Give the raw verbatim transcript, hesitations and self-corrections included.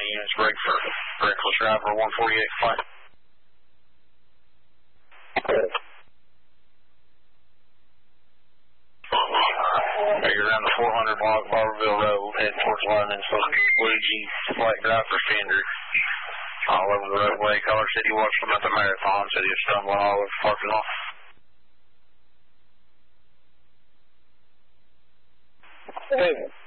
units, break for reckless driver one forty-eight flight. You're around the four hundred block Barberville Road, heading towards London, supposed to be Luigi, flight driver Fender. All over the roadway. Caller said he watched him at the marathon, said he was stumbling all over the parking lot. Hey.